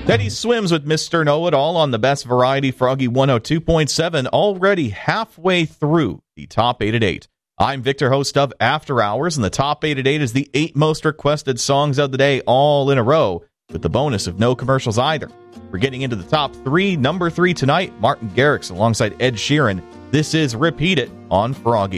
Teddy Swims with Mr. Know-It-All on the Best Variety Froggy 102.7, already halfway through the Top 8 at 8. I'm Victor, host of After Hours, and the Top 8 at 8 is the 8 most requested songs of the day, all in a row, with the bonus of no commercials either. We're getting into the top 3. Number 3 tonight, Martin Garrix alongside Ed Sheeran. This is Repeat It on Froggy.